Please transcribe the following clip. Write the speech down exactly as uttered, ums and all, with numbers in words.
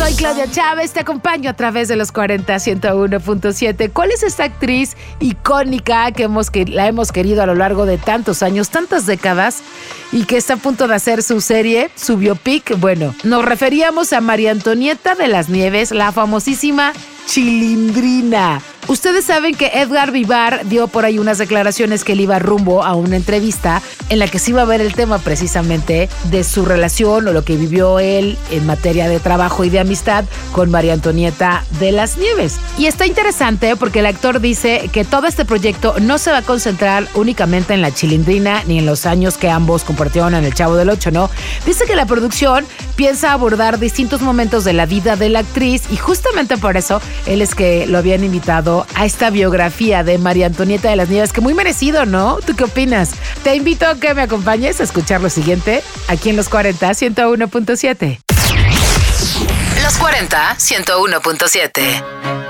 Soy Claudia Chávez, te acompaño a través de los cuarenta, ciento uno punto siete. ¿Cuál es esta actriz icónica que, hemos, que la hemos querido a lo largo de tantos años, tantas décadas, y que está a punto de hacer su serie, su biopic? Bueno, nos referíamos a María Antonieta de las Nieves, la famosísima Chilindrina. Ustedes saben que Edgar Vivar dio por ahí unas declaraciones que él iba rumbo a una entrevista en la que se iba a ver el tema precisamente de su relación o lo que vivió él en materia de trabajo y de amistad con María Antonieta de las Nieves. Y está interesante porque el actor dice que todo este proyecto no se va a concentrar únicamente en la Chilindrina ni en los años que ambos compartieron en El Chavo del Ocho, ¿no? Dice que la producción piensa abordar distintos momentos de la vida de la actriz y justamente por eso él es que lo habían invitado a esta biografía de María Antonieta de las Nieves, que muy merecido, ¿no? ¿Tú qué opinas? Te invito a que me acompañes a escuchar lo siguiente aquí en Los cuarenta, ciento uno punto siete. Los cuarenta, ciento uno punto siete.